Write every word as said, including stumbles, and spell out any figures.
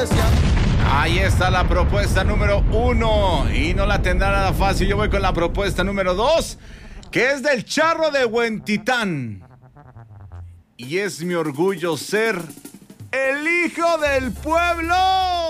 deseando. Ahí está la propuesta número uno y no la tendrá nada fácil. Yo voy con la propuesta número dos, que es del Charro de Huentitán. Y es mi orgullo ser el hijo del pueblo.